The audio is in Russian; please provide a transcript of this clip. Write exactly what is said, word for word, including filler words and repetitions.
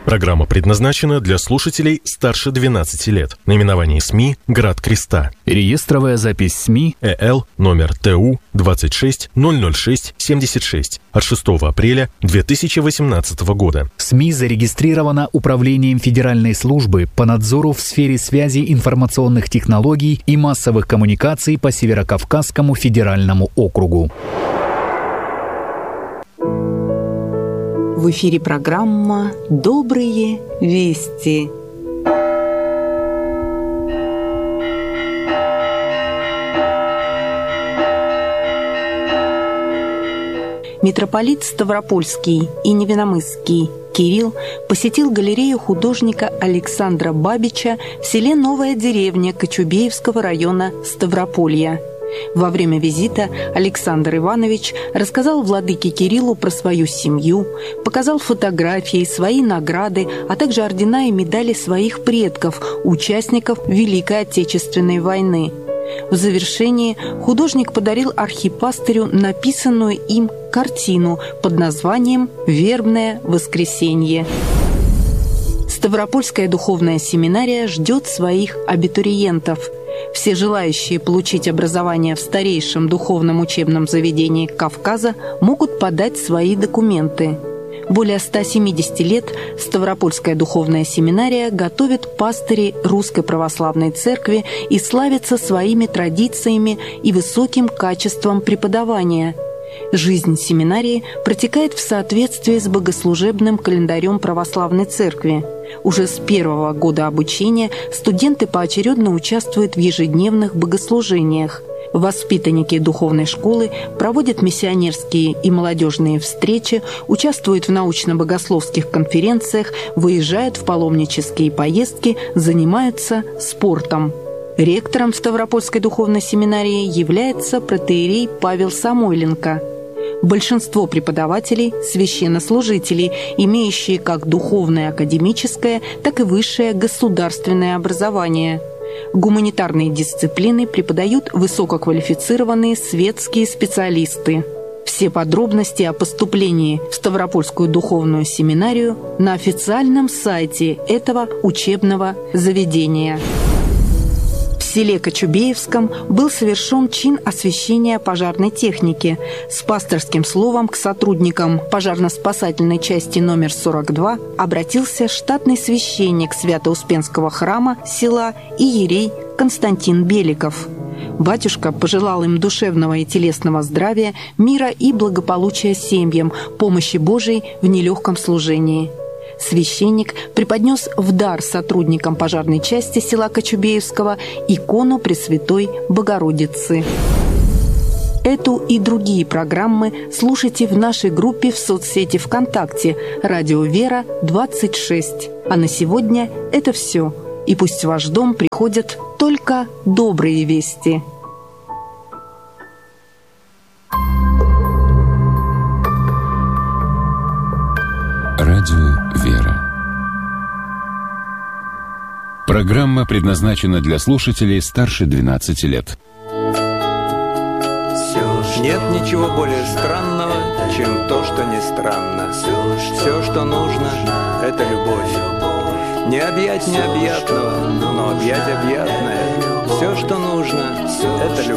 Программа предназначена для слушателей старше двенадцати лет. Наименование СМИ «Град Креста». Реестровая запись СМИ ЭЛ номер ТУ двадцать шесть ноль ноль шесть семьдесят шесть от шестого апреля две тысячи восемнадцатого года. СМИ зарегистрирована Управлением Федеральной службы по надзору в сфере связи, информационных технологий и массовых коммуникаций по Северокавказскому федеральному округу. В эфире программа «Добрые вести». Митрополит Ставропольский и Невиномысский Кирилл посетил галерею художника Александра Бабича в селе Новая Деревня Кочубеевского района Ставрополья. Во время визита Александр Иванович рассказал владыке Кириллу про свою семью, показал фотографии, свои награды, а также ордена и медали своих предков, участников Великой Отечественной войны. В завершении художник подарил архипастырю написанную им картину под названием «Вербное воскресенье». Ставропольская духовная семинария ждет своих абитуриентов. Все желающие получить образование в старейшем духовном учебном заведении Кавказа могут подать свои документы. Более ста семидесяти лет Ставропольская духовная семинария готовит пастырей Русской Православной Церкви и славится своими традициями и высоким качеством преподавания. Жизнь семинарии протекает в соответствии с богослужебным календарем Православной Церкви. Уже с первого года обучения студенты поочередно участвуют в ежедневных богослужениях. Воспитанники духовной школы проводят миссионерские и молодежные встречи, участвуют в научно-богословских конференциях, выезжают в паломнические поездки, занимаются спортом. Ректором Ставропольской духовной семинарии является протоиерей Павел Самойленко. Большинство преподавателей – священнослужители, имеющие как духовное академическое, так и высшее государственное образование. Гуманитарные дисциплины преподают высококвалифицированные светские специалисты. Все подробности о поступлении в Ставропольскую духовную семинарию на официальном сайте этого учебного заведения. В селе Кочубеевском был совершен чин освящения пожарной техники. С пасторским словом к сотрудникам пожарно-спасательной части номер сорок два обратился штатный священник Свято-Успенского храма села иерей Константин Беликов. Батюшка пожелал им душевного и телесного здравия, мира и благополучия семьям, помощи Божией в нелегком служении. Священник преподнес в дар сотрудникам пожарной части села Кочубеевского икону Пресвятой Богородицы. Эту и другие программы слушайте в нашей группе в соцсети ВКонтакте «Радио Вера двадцать шесть». А на сегодня это все. И пусть в ваш дом приходят только добрые вести. Радио «Вера». Программа предназначена для слушателей старше двенадцати лет. Нет ничего более странного, чем то, что не странно. Все, что нужно, это любовь. Не объять необъятного, но объять объятное. Все, что нужно, это любовь.